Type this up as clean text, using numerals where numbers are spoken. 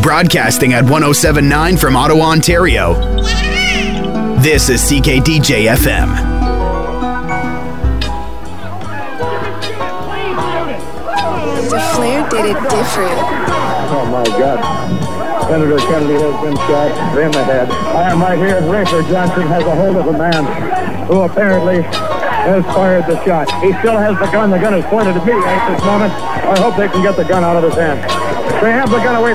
Broadcasting at 107.9 from Ottawa, Ontario. This is CKDJ FM. The Flair did it different. Oh my God. Senator Kennedy has been shot in the head. I am right here. Rafer Johnson has a hold of a man who apparently has fired the shot. He still has the gun. The gun is pointed at me at this moment. I hope they can get the gun out of his hand. They have the gun away